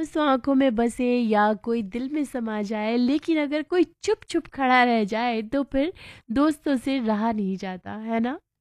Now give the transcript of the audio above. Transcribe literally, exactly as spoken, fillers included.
दोस्तों आंखों में बसे या कोई दिल में समा जाए, लेकिन अगर कोई चुप चुप खड़ा रह जाए तो फिर दोस्तों से रहा नहीं जाता, है ना?